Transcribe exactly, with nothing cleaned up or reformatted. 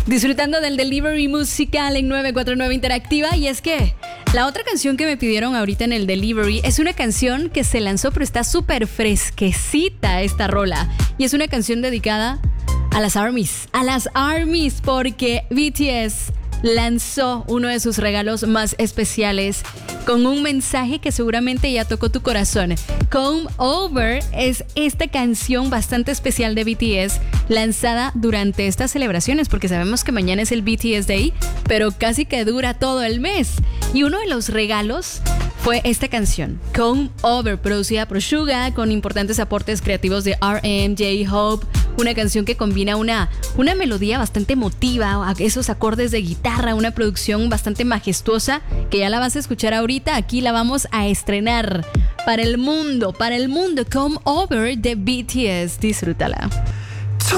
Disfrutando del delivery musical en nueve cuatro nueve Interactiva. Y es que la otra canción que me pidieron ahorita en el delivery es una canción que se lanzó, pero está súper fresquecita esta rola. Y es una canción dedicada a las ARMYs. A las ARMYs, porque B T S lanzó uno de sus regalos más especiales con un mensaje que seguramente ya tocó tu corazón. Come Over es esta canción bastante especial de B T S lanzada durante estas celebraciones, porque sabemos que mañana es el B T S Day, pero casi que dura todo el mes. Y uno de los regalos fue esta canción, Come Over, producida por Suga, con importantes aportes creativos de R M, J-Hope. Una canción que combina una, una melodía bastante emotiva, esos acordes de guitarra, una producción bastante majestuosa que ya la vas a escuchar ahorita. Aquí la vamos a estrenar para el mundo, para el mundo. Come Over de B T S. Disfrútala.